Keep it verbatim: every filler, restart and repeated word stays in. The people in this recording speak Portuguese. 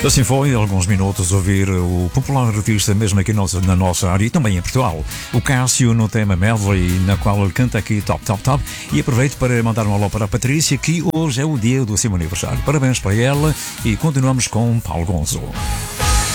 Assim foi, alguns minutos ouvir o popular artista, mesmo aqui na nossa área e também em Portugal, o Cássio, no tema Medley, na qual ele canta aqui Top, Top, Top. E aproveito para mandar um alô para a Patrícia, que hoje é o dia do seu aniversário. Parabéns para ela e continuamos com Paulo Gonzo.